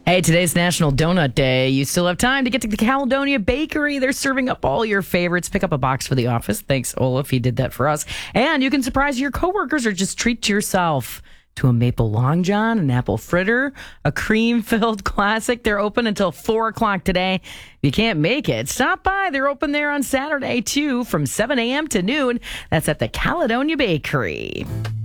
Hey, today's National Donut Day. You still have time to get to the Caledonia Bakery. They're serving up all your favorites. Pick up a box for the office. Thanks, Olaf. He did that for us. And you can surprise your coworkers or just treat yourself to a maple long john, an apple fritter, a cream-filled classic. They're open until 4 o'clock today. If you can't make it, stop by. They're open there on Saturday, too, from 7 a.m. to noon. That's at the Caledonia Bakery.